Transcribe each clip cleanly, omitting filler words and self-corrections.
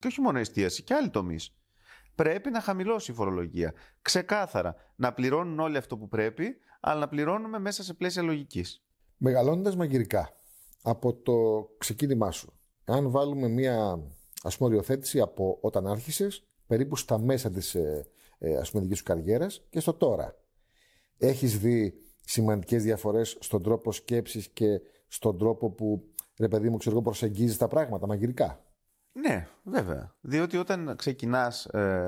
Και όχι μόνο εστίαση, και άλλοι τομείς. Πρέπει να χαμηλώσει η φορολογία. Ξεκάθαρα. Να πληρώνουν όλοι αυτό που πρέπει, αλλά να πληρώνουμε μέσα σε πλαίσια λογικής. Μεγαλώνοντας μαγειρικά, από το ξεκίνημά σου, αν βάλουμε μία οριοθέτηση από όταν άρχισες, περίπου στα μέσα της δικής σου καριέρας και στο τώρα, έχεις δει σημαντικές διαφορές στον τρόπο σκέψης και στον τρόπο που, ρε παιδί μου, προσεγγίζεις τα πράγματα μαγειρικά? Ναι, βέβαια. Διότι όταν ξεκινάς,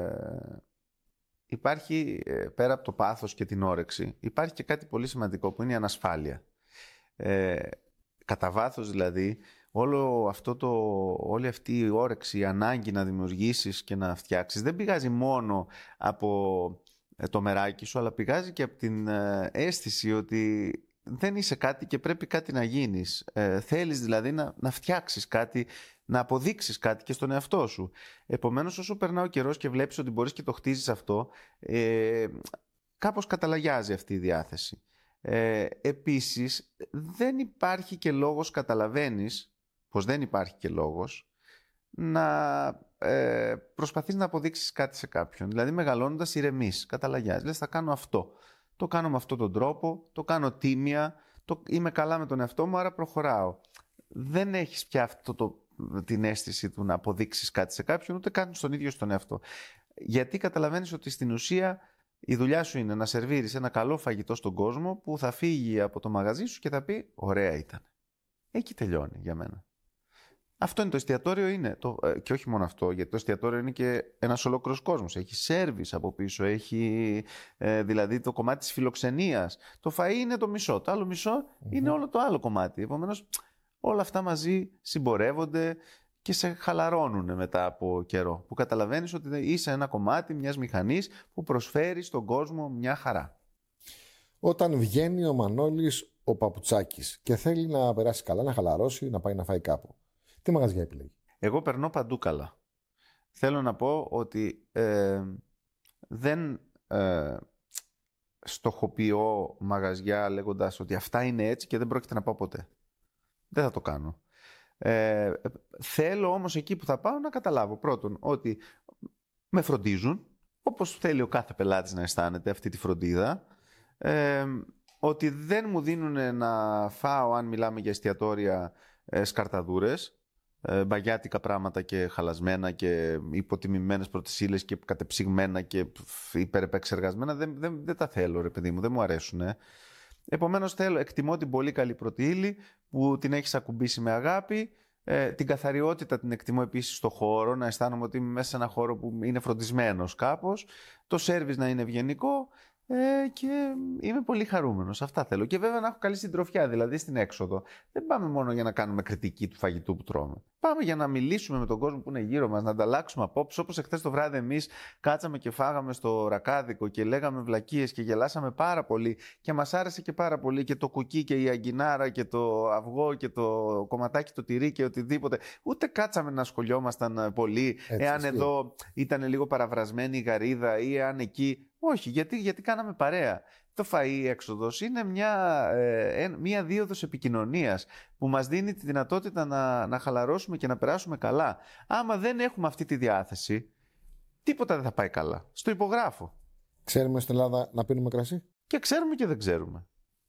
υπάρχει πέρα από το πάθος και την όρεξη, υπάρχει και κάτι πολύ σημαντικό που είναι η ανασφάλεια. Κατά βάθος δηλαδή, όλη αυτή η όρεξη, η ανάγκη να δημιουργήσεις και να φτιάξεις, δεν πηγάζει μόνο από το μεράκι σου, αλλά πηγάζει και από την αίσθηση ότι δεν είσαι κάτι και πρέπει κάτι να γίνεις. Θέλεις δηλαδή να φτιάξεις κάτι, να αποδείξεις κάτι και στον εαυτό σου. Επομένως, όσο περνά ο καιρός και βλέπεις ότι μπορείς και το χτίζεις αυτό, κάπως καταλαγιάζει αυτή η διάθεση. Επίσης, δεν υπάρχει και λόγος, καταλαβαίνεις πως δεν υπάρχει και λόγος να προσπαθείς να αποδείξεις κάτι σε κάποιον. Δηλαδή, μεγαλώνοντας, ηρεμείς, καταλαγιάζεις. Λες, θα κάνω αυτό. Το κάνω με αυτόν τον τρόπο, το κάνω τίμια, είμαι καλά με τον εαυτό μου, άρα προχωράω. Δεν έχεις πια την αίσθηση του να αποδείξεις κάτι σε κάποιον, ούτε καν στον ίδιο στον εαυτό. Γιατί καταλαβαίνεις ότι στην ουσία η δουλειά σου είναι να σερβίρεις ένα καλό φαγητό στον κόσμο που θα φύγει από το μαγαζί σου και θα πει «ωραία ήταν». Εκεί τελειώνει για μένα. Αυτό είναι το εστιατόριο, είναι. Και όχι μόνο αυτό, γιατί το εστιατόριο είναι και ένας ολόκληρος κόσμος. Έχει σέρβις από πίσω, έχει δηλαδή το κομμάτι της φιλοξενίας. Το φαΐ είναι το μισό, το άλλο μισό είναι όλο το άλλο κομμάτι. Επομένως, όλα αυτά μαζί συμπορεύονται και σε χαλαρώνουν μετά από καιρό. Που καταλαβαίνεις ότι είσαι ένα κομμάτι μιας μηχανής που προσφέρει στον κόσμο μια χαρά. Όταν βγαίνει ο Μανώλης ο Παπουτσάκης και θέλει να περάσει καλά, να χαλαρώσει, να πάει να φάει κάπου, τι μαγαζιά επιλέγει? Εγώ περνώ παντού καλά. Θέλω να πω ότι δεν στοχοποιώ μαγαζιά λέγοντας ότι αυτά είναι έτσι και δεν πρόκειται να πάω ποτέ. Δεν θα το κάνω. Θέλω όμως εκεί που θα πάω να καταλάβω πρώτον ότι με φροντίζουν, όπως θέλει ο κάθε πελάτης να αισθάνεται αυτή τη φροντίδα, ότι δεν μου δίνουν να φάω, αν μιλάμε για εστιατόρια, σκαρταδούρες, μπαγιάτικα πράγματα και χαλασμένα και υποτιμημένες πρώτες ύλες και κατεψυγμένα και υπερεπεξεργασμένα. Δεν τα θέλω, ρε παιδί μου, δεν μου αρέσουν. Επομένως εκτιμώ την πολύ καλή πρώτη ύλη που την έχεις ακουμπήσει με αγάπη. Την καθαριότητα την εκτιμώ επίσης στο χώρο, να αισθάνομαι ότι είμαι μέσα σε ένα χώρο που είναι φροντισμένος κάπως. Το σέρβις να είναι ευγενικό. Και είμαι πολύ χαρούμενος. Αυτά θέλω. Και βέβαια να έχω καλή συντροφιά, δηλαδή στην έξοδο. Δεν πάμε μόνο για να κάνουμε κριτική του φαγητού που τρώμε. Πάμε για να μιλήσουμε με τον κόσμο που είναι γύρω μας, να ανταλλάξουμε απόψεις. Όπως εχθές το βράδυ εμείς κάτσαμε και φάγαμε στο Ρακάδικο και λέγαμε βλακίες και γελάσαμε πάρα πολύ. Και μας άρεσε και πάρα πολύ και το κουκί και η αγκινάρα και το αυγό και το κομματάκι το τυρί και οτιδήποτε. Ούτε κάτσαμε να σχολιόμασταν πολύ. Έτσι, εάν εδώ ήταν λίγο παραβρασμένη η γαρίδα ή εάν εκεί. Όχι, γιατί κάναμε παρέα. Το φαΐ έξοδος είναι μια δίωδος επικοινωνίας που μας δίνει τη δυνατότητα να χαλαρώσουμε και να περάσουμε καλά. Άμα δεν έχουμε αυτή τη διάθεση, τίποτα δεν θα πάει καλά. Στο υπογράφω. Ξέρουμε στην Ελλάδα να πίνουμε κρασί? Και ξέρουμε και δεν ξέρουμε.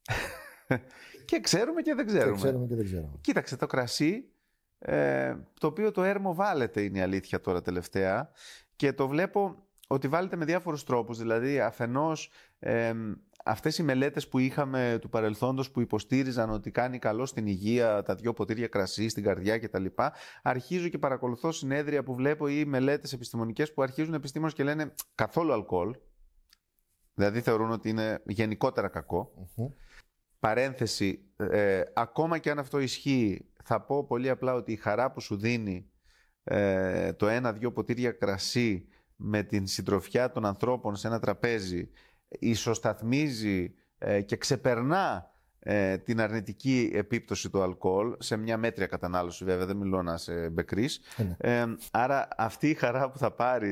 Και ξέρουμε και δεν ξέρουμε. Κοίταξε, το κρασί, το οποίο το έρμο βάλετε είναι η αλήθεια τώρα τελευταία και το βλέπω ότι βάλετε με διάφορους τρόπους, δηλαδή αφενός αυτές οι μελέτες που είχαμε του παρελθόντος που υποστήριζαν ότι κάνει καλό στην υγεία τα 2 ποτήρια κρασί, στην καρδιά κτλ. Αρχίζω και παρακολουθώ συνέδρια που βλέπω ή μελέτες επιστημονικές που αρχίζουν επιστήμονες και λένε καθόλου αλκοόλ, δηλαδή θεωρούν ότι είναι γενικότερα κακό. Παρένθεση, ακόμα και αν αυτό ισχύει, θα πω πολύ απλά ότι η χαρά που σου δίνει το 1-2 ποτήρια κρασί με την συντροφιά των ανθρώπων σε ένα τραπέζι ισοσταθμίζει και ξεπερνά την αρνητική επίπτωση του αλκοόλ σε μια μέτρια κατανάλωση, βέβαια δεν μιλώ να είσαι μπεκρής. Άρα αυτή η χαρά που θα πάρεις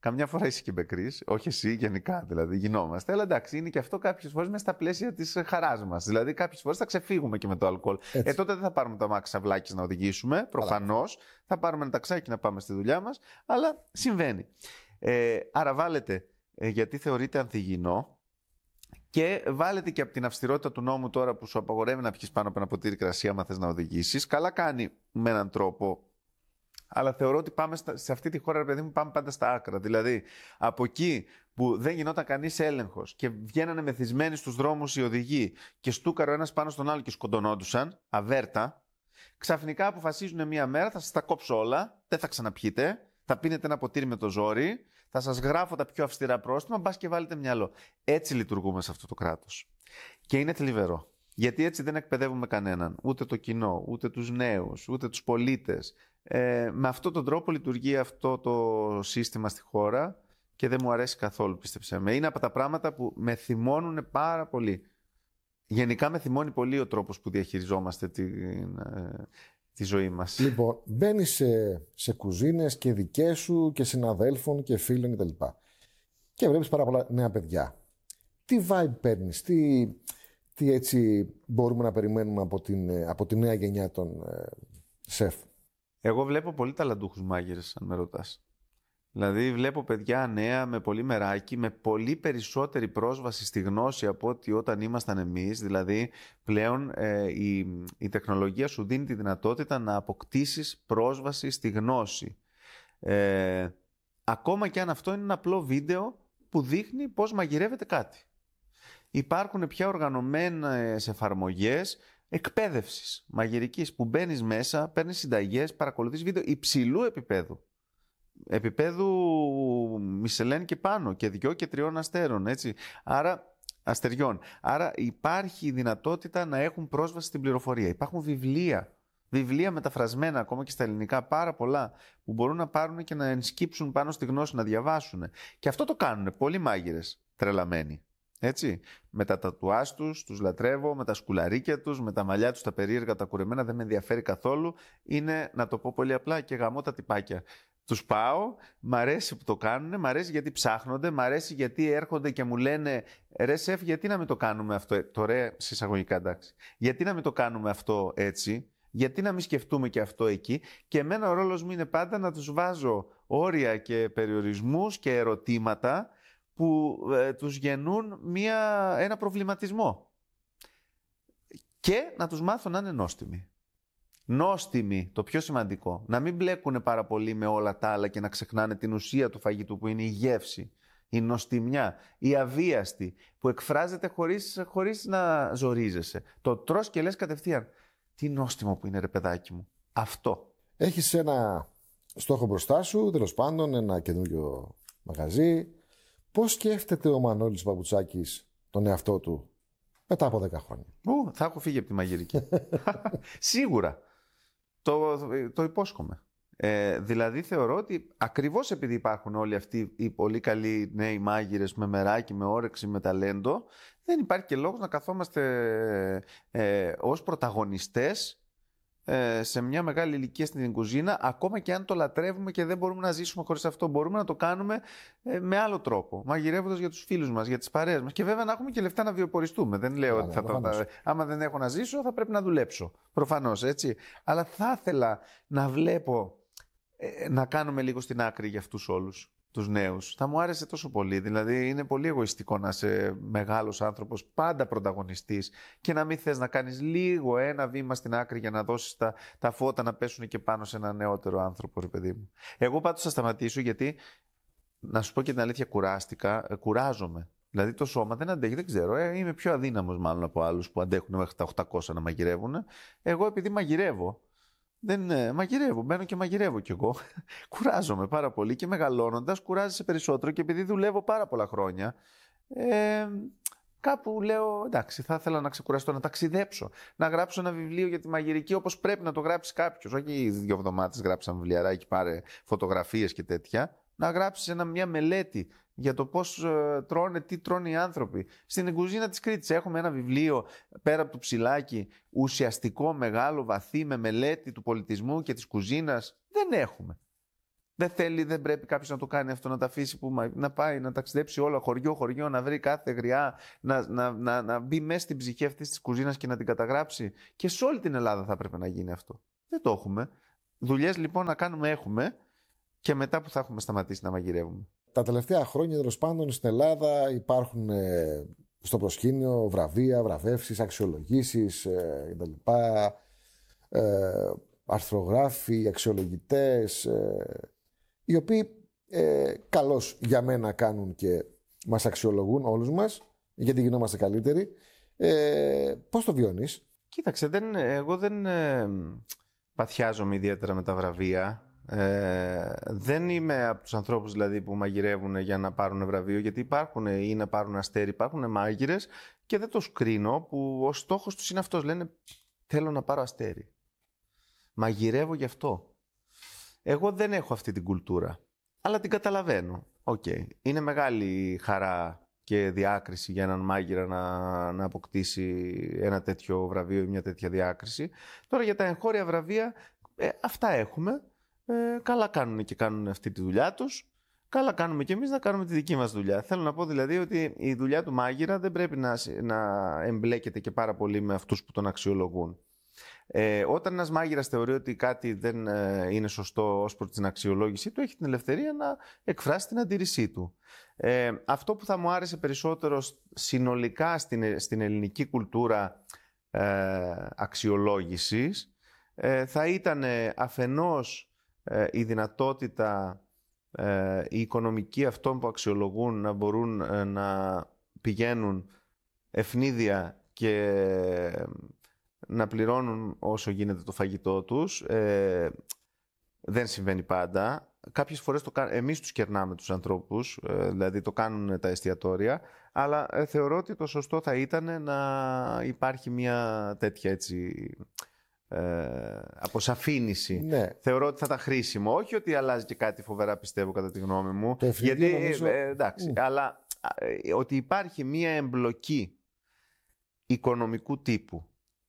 Καμιά φορά είσαι και μπεκρής, όχι εσύ γενικά δηλαδή, γινόμαστε. Αλλά εντάξει, είναι και αυτό κάποιες φορές μέσα στα πλαίσια της χαράς μας. Δηλαδή, κάποιες φορές θα ξεφύγουμε και με το αλκοόλ. Τότε δεν θα πάρουμε το αμάξι αυλάκης να οδηγήσουμε, προφανώς. Θα πάρουμε ένα ταξάκι να πάμε στη δουλειά μας, αλλά συμβαίνει. Άρα, βάλετε γιατί θεωρείται ανθυγιεινό. Και βάλετε και από την αυστηρότητα του νόμου τώρα που σου απαγορεύει να πιεις πάνω από ένα ποτήρι κρασί άμα θες να οδηγήσεις. Καλά κάνει με έναν τρόπο. Αλλά θεωρώ ότι πάμε σε αυτή τη χώρα, ρε παιδί μου, πάμε πάντα στα άκρα. Δηλαδή, από εκεί που δεν γινόταν κανείς έλεγχος και βγαίνανε μεθυσμένοι στους δρόμους οι οδηγοί και στούκαρο ο ένας πάνω στον άλλο και σκοντωνόντουσαν, αβέρτα, ξαφνικά αποφασίζουν μία μέρα, θα σας τα κόψω όλα, δεν θα ξαναπιείτε, θα πίνετε ένα ποτήρι με το ζόρι, θα σας γράφω τα πιο αυστηρά πρόστιμα, μπας και βάλετε μυαλό. Έτσι λειτουργούμε σε αυτό το κράτος. Και είναι θλιβερό. Γιατί έτσι δεν εκπαιδεύουμε κανέναν, ούτε το κοινό, ούτε τους νέους, ούτε τους πολίτες. Με αυτόν τον τρόπο λειτουργεί αυτό το σύστημα στη χώρα και δεν μου αρέσει καθόλου, πίστεψέ με. Είναι από τα πράγματα που με θυμώνουν πάρα πολύ. Γενικά με θυμώνει πολύ ο τρόπος που διαχειριζόμαστε τη ζωή μας. Λοιπόν, μπαίνεις σε κουζίνες και δικές σου και συναδέλφων και φίλων κτλ. Και βλέπεις πάρα πολλά νέα παιδιά. Τι vibe παίρνεις, τι έτσι μπορούμε να περιμένουμε από τη νέα γενιά των σεφ? Εγώ βλέπω πολύ ταλαντούχους μάγειρες, αν με ρωτάς. Δηλαδή βλέπω παιδιά νέα με πολύ μεράκι, με πολύ περισσότερη πρόσβαση στη γνώση από ότι όταν ήμασταν εμείς. Δηλαδή πλέον η τεχνολογία σου δίνει τη δυνατότητα να αποκτήσεις πρόσβαση στη γνώση. Ακόμα και αν αυτό είναι ένα απλό βίντεο που δείχνει πώς μαγειρεύεται κάτι. Υπάρχουν πια οργανωμένες εφαρμογές εκπαίδευσης μαγειρικής που μπαίνεις μέσα, παίρνεις συνταγές, παρακολουθείς βίντεο υψηλού επίπεδου. Επίπεδου Μισελέν και πάνω και 2 και 3 αστέρων, έτσι. Άρα, αστεριών. Άρα υπάρχει η δυνατότητα να έχουν πρόσβαση στην πληροφορία. Υπάρχουν βιβλία μεταφρασμένα ακόμα και στα ελληνικά, πάρα πολλά, που μπορούν να πάρουν και να ενσκύψουν πάνω στη γνώση, να διαβάσουν. Και αυτό το κάνουν πολλοί μάγειρες τρελαμένοι. Έτσι, με τα τατουάζ τους λατρεύω, με τα σκουλαρίκια τους, με τα μαλλιά τους τα περίεργα, τα κουρεμένα, δεν με ενδιαφέρει καθόλου. Είναι, να το πω πολύ απλά, και γαμώ τα τυπάκια. Τους πάω, μ' αρέσει που το κάνουν, μ' αρέσει γιατί ψάχνονται, μ' αρέσει γιατί έρχονται και μου λένε «Ρε σεφ, γιατί να μην το κάνουμε αυτό?» Το ρε συσσαγωγικά, εντάξει. «Γιατί να μην το κάνουμε αυτό έτσι?» Γιατί να μην σκεφτούμε και αυτό εκεί? Και εμένα ο ρόλος μου είναι πάντα να τους βάζω όρια και περιορισμούς και ερωτήματα που τους γεννούν ένα προβληματισμό. Και να τους μάθω να είναι νόστιμοι. Νόστιμοι, το πιο σημαντικό. Να μην μπλέκουν πάρα πολύ με όλα τα άλλα και να ξεχνάνε την ουσία του φαγητού που είναι η γεύση, η νοστιμιά, η αβίαστη, που εκφράζεται χωρίς να ζορίζεσαι. Το τρως και λες κατευθείαν. Τι νόστιμο που είναι, ρε παιδάκι μου. Αυτό. Έχεις ένα στόχο μπροστά σου, τέλος πάντων, ένα καινούριο μαγαζί. Πώς σκέφτεται ο Μανώλης Παπουτσάκης τον εαυτό του μετά από 10 χρόνια? Θα έχω φύγει από τη μαγειρική. Σίγουρα. Το υπόσχομαι. Δηλαδή θεωρώ ότι ακριβώς επειδή υπάρχουν όλοι αυτοί οι πολύ καλοί νέοι μάγειρες με μεράκι, με όρεξη, με ταλέντο, δεν υπάρχει και λόγος να καθόμαστε ως πρωταγωνιστές σε μια μεγάλη ηλικία στην κουζίνα, ακόμα και αν το λατρεύουμε και δεν μπορούμε να ζήσουμε χωρίς αυτό. Μπορούμε να το κάνουμε με άλλο τρόπο, μαγειρεύοντας για τους φίλους μας, για τις παρέες μας, και βέβαια να έχουμε και λεφτά να βιοποριστούμε. Δεν λέω ότι άμα δεν έχω να ζήσω θα πρέπει να δουλέψω, προφανώς, έτσι. Αλλά θα ήθελα να βλέπω να κάνουμε λίγο στην άκρη για αυτούς όλους τους νέους. Θα μου άρεσε τόσο πολύ. Δηλαδή είναι πολύ εγωιστικό να είσαι μεγάλος άνθρωπος, πάντα πρωταγωνιστής, και να μην θες να κάνεις λίγο ένα βήμα στην άκρη για να δώσεις τα φώτα να πέσουν και πάνω σε ένα νεότερο άνθρωπο, ρε παιδί μου. Εγώ πάντως θα σταματήσω, γιατί να σου πω και την αλήθεια, κουράζομαι. Δηλαδή το σώμα δεν αντέχει, δεν ξέρω. Είμαι πιο αδύναμος μάλλον από άλλους που αντέχουν μέχρι τα 800 να μαγειρεύουν. Εγώ επειδή μαγειρεύω, μαγειρεύω, μπαίνω και μαγειρεύω κι εγώ. Κουράζομαι πάρα πολύ και μεγαλώνοντας κουράζεσαι περισσότερο, και επειδή δουλεύω πάρα πολλά χρόνια, κάπου λέω εντάξει, θα ήθελα να ξεκουραστώ, να ταξιδέψω, να γράψω ένα βιβλίο για τη μαγειρική όπως πρέπει να το γράψει κάποιος. Όχι 2 εβδομάδες γράψει ένα βιβλιαράκι, πάρε φωτογραφίες και τέτοια. Να γράψεις μια μελέτη για το πώς τρώνε, τι τρώνε οι άνθρωποι. Στην κουζίνα της Κρήτης έχουμε ένα βιβλίο, πέρα από το ψηλάκι, ουσιαστικό, μεγάλο, βαθύ, με μελέτη του πολιτισμού και της κουζίνας. Δεν έχουμε. Δεν πρέπει κάποιος να το κάνει αυτό, να τα αφήσει να πάει, να ταξιδέψει όλα χωριό, να βρει κάθε γριά, να μπει μέσα στην ψυχή αυτής της κουζίνας και να την καταγράψει. Και σε όλη την Ελλάδα θα πρέπει να γίνει αυτό. Δεν το έχουμε. Δουλειές λοιπόν να κάνουμε έχουμε και μετά που θα έχουμε σταματήσει να μαγειρεύουμε. Τα τελευταία χρόνια, τέλος πάντων, στην Ελλάδα υπάρχουν στο προσκήνιο βραβεία, βραβεύσεις, αξιολογήσεις κτλ. Αρθρογράφοι, αξιολογητές, οι οποίοι καλώς για μένα κάνουν και μας αξιολογούν όλους μας, γιατί γινόμαστε καλύτεροι. Πώς το βιώνεις? Κοίταξε, εγώ δεν παθιάζομαι ιδιαίτερα με τα βραβεία. Δεν είμαι από τους ανθρώπους δηλαδή που μαγειρεύουν για να πάρουν βραβείο, γιατί υπάρχουν ή να πάρουν αστέρι, υπάρχουν μάγειρες και δεν τους κρίνω που ο στόχος τους είναι αυτός. Λένε θέλω να πάρω αστέρι. Μαγειρεύω γι' αυτό. Εγώ δεν έχω αυτή την κουλτούρα, αλλά την καταλαβαίνω. Είναι μεγάλη χαρά και διάκριση για έναν μάγειρα να αποκτήσει ένα τέτοιο βραβείο ή μια τέτοια διάκριση. Τώρα για τα εγχώρια βραβεία, αυτά έχουμε. Καλά κάνουν και κάνουν αυτή τη δουλειά τους. Καλά κάνουμε και εμείς να κάνουμε τη δική μας δουλειά. Θέλω να πω δηλαδή ότι η δουλειά του μάγειρα δεν πρέπει να εμπλέκεται και πάρα πολύ με αυτούς που τον αξιολογούν. Όταν ένας μάγειρας θεωρεί ότι κάτι δεν είναι σωστό ως προς την αξιολόγησή του, έχει την ελευθερία να εκφράσει την αντίρρησή του. Αυτό που θα μου άρεσε περισσότερο συνολικά στην ελληνική κουλτούρα αξιολόγησης θα ήταν αφενός η δυνατότητα η οικονομική αυτών που αξιολογούν να μπορούν να πηγαίνουν ευνίδια και να πληρώνουν όσο γίνεται το φαγητό τους. Δεν συμβαίνει πάντα. Κάποιες φορές εμείς τους κερνάμε τους ανθρώπους, δηλαδή το κάνουν τα εστιατόρια, αλλά θεωρώ ότι το σωστό θα ήταν να υπάρχει μια τέτοια έτσι αποσαφήνιση. Ναι. Θεωρώ ότι θα ήταν χρήσιμο. Όχι ότι αλλάζει και κάτι φοβερά, πιστεύω, κατά τη γνώμη μου. Γιατί νομίζω... εντάξει, αλλά ότι υπάρχει μια εμπλοκή οικονομικού τύπου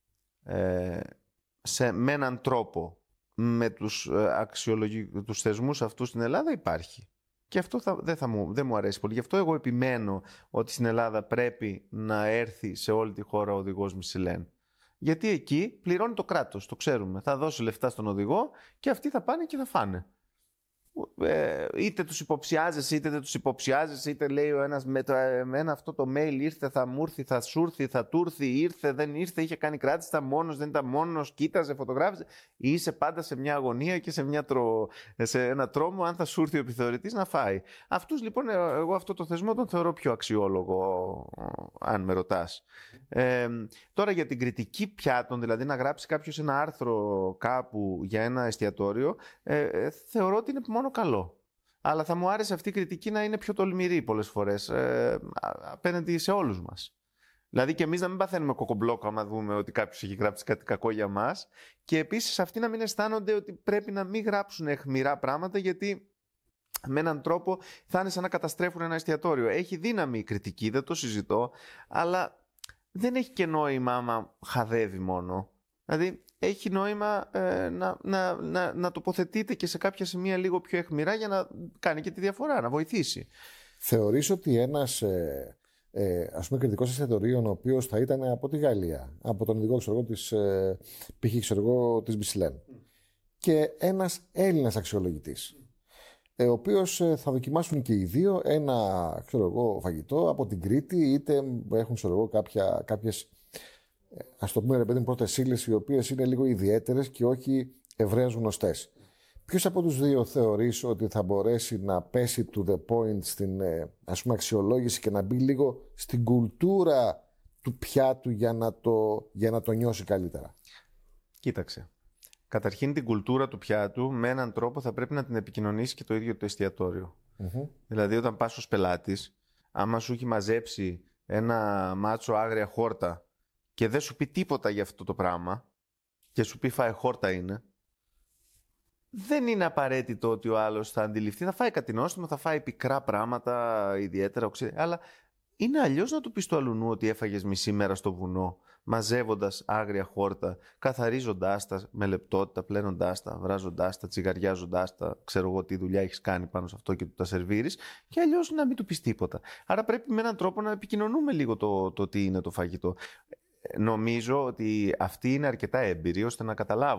με έναν τρόπο με τους θεσμούς αυτούς στην Ελλάδα υπάρχει. Και αυτό δεν μου αρέσει πολύ. Γι' αυτό εγώ επιμένω ότι στην Ελλάδα πρέπει να έρθει σε όλη τη χώρα ο οδηγός Μισελέν. Γιατί εκεί πληρώνει το κράτος, το ξέρουμε. Θα δώσει λεφτά στον οδηγό και αυτοί θα πάνε και θα φάνε. Είτε τους υποψιάζεσαι είτε δεν τους υποψιάζεσαι, είτε λέει ο ένας με αυτό το mail ήρθε, θα μου έρθει, θα σου έρθει, θα του έρθει, ήρθε, δεν ήρθε, είχε κάνει κράτηση, ήταν μόνος, δεν ήταν μόνος, κοίταζε, φωτογράφησε. Είσαι πάντα σε μια αγωνία και σε ένα τρόμο αν θα σου έρθει ο επιθεωρητής να φάει. Αυτούς λοιπόν, εγώ αυτό το θεσμό τον θεωρώ πιο αξιόλογο, αν με ρωτάς. Τώρα για την κριτική πιάτων, δηλαδή να γράψει κάποιος ένα άρθρο κάπου για ένα εστιατόριο, θεωρώ ότι είναι μόνο καλό. Αλλά θα μου άρεσε αυτή η κριτική να είναι πιο τολμηρή πολλές φορές απέναντι σε όλους μας. Δηλαδή και εμείς να μην παθαίνουμε κοκομπλόκο άμα δούμε ότι κάποιος έχει γράψει κάτι κακό για μας, και επίσης αυτοί να μην αισθάνονται ότι πρέπει να μην γράψουν αιχμηρά πράγματα, γιατί με έναν τρόπο θα είναι σαν να καταστρέφουν ένα εστιατόριο. Έχει δύναμη η κριτική, δεν το συζητώ, αλλά δεν έχει και νόημα άμα χαδεύει μόνο. Δηλαδή έχει νόημα να τοποθετείτε και σε κάποια σημεία λίγο πιο αιχμηρά για να κάνει και τη διαφορά, να βοηθήσει. Θεωρείς ότι ένας ας πούμε κριτικός εστιατορίων, ο οποίος θα ήταν από τη Γαλλία, από τον ειδικό της Μισελέν, και ένας Έλληνας αξιολογητής, ο οποίος θα δοκιμάσουν και οι δύο ένα φαγητό από την Κρήτη, είτε έχουν κάποιες, ας το πούμε ρε παιδί μου, πρώτες ύλες οι οποίες είναι λίγο ιδιαίτερες και όχι ευρέως γνωστές. Ποιος από τους δύο θεωρείς ότι θα μπορέσει να πέσει to the point στην ας πούμε αξιολόγηση και να μπει λίγο στην κουλτούρα του πιάτου για να το νιώσει καλύτερα? Κοίταξε. Καταρχήν την κουλτούρα του πιάτου με έναν τρόπο θα πρέπει να την επικοινωνήσει και το ίδιο το εστιατόριο. Mm-hmm. Δηλαδή όταν πας ως πελάτης, άμα σου έχει μαζέψει ένα μάτσο άγρια χόρτα και δεν σου πει τίποτα για αυτό το πράγμα και σου πει φάε χόρτα είναι, δεν είναι απαραίτητο ότι ο άλλος θα αντιληφθεί, θα φάει κάτι νόστιμο, θα φάει πικρά πράγματα ιδιαίτερα, αλλά είναι αλλιώς να του πεις του αλουνού ότι έφαγες μισή μέρα στο βουνό μαζεύοντας άγρια χόρτα, καθαρίζοντάς τα με λεπτότητα, πλένοντάς τα, βράζοντάς τα, τσιγαριάζοντάς τα, ξέρω εγώ τι δουλειά έχεις κάνει πάνω σε αυτό και του τα σερβίρεις, και αλλιώς να μην του πεις τίποτα. Άρα πρέπει με έναν τρόπο να επικοινωνούμε λίγο το τι είναι το φαγητό. Νομίζω ότι αυτοί είναι αρκετά έμπειροι ώστε να καταλάβουν